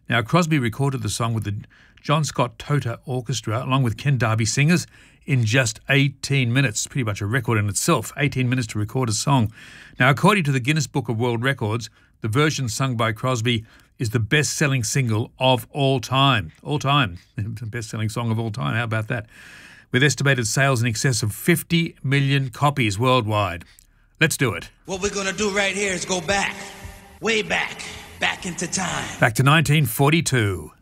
Now, Crosby recorded the song with the John Scott Tota Orchestra, along with Ken Darby singers, in just 18 minutes. Pretty much a record in itself, 18 minutes to record a song. Now, according to the Guinness Book of World Records, the version sung by Crosby is the best-selling single of all time. All time. The best-selling song of all time. How about that? With estimated sales in excess of 50 million copies worldwide. Let's do it. What we're going to do right here is go back, way back into time. Back to 1942.